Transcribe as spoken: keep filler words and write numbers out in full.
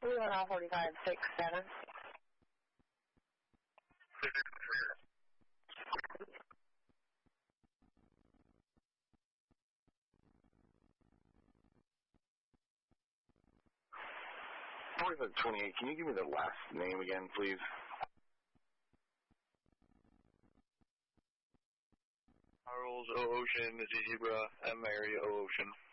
We went on forty-five six seven. forty-five twenty-eight, can you give me the last name again, please? Charles O. Ocean, Zebra, M. Mary O. Ocean.